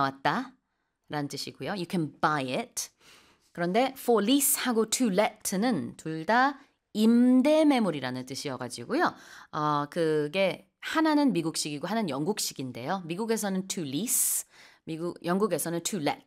나왔다 라는 뜻이고요. You can buy it. 그런데 for lease하고 to let는 둘 다 임대 매물이라는 뜻이어가지고요. 그게 하나는 미국식이고 하나는 영국식인데요. 미국에서는 to lease, 영국에서는 to let